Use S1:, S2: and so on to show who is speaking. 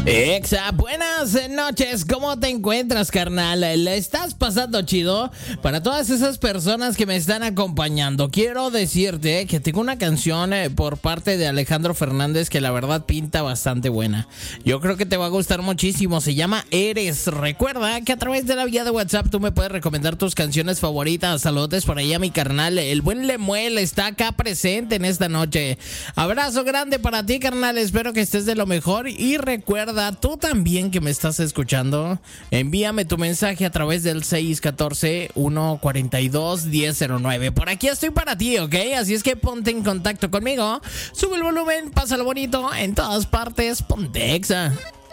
S1: Exa, buenas noches, ¿cómo te encuentras, carnal? ¿Le estás pasando chido? Para todas esas personas que me están acompañando, quiero decirte que tengo una canción por parte de Alejandro Fernández que la verdad pinta bastante buena. Yo creo que te va a gustar muchísimo, se llama Eres. Recuerda que a través de la vía de WhatsApp tú me puedes recomendar tus canciones favoritas. Saludos por ahí a mi carnal, el buen Lemuel está acá presente en esta noche. Abrazo grande para ti, carnal, espero que estés de lo mejor y recuerda, tú también que me estás escuchando, envíame tu mensaje a través del 614-142-1009. Por aquí estoy para ti, ¿ok? Así es que ponte en contacto conmigo, sube el volumen, pásalo bonito, en todas partes, ponte Exa.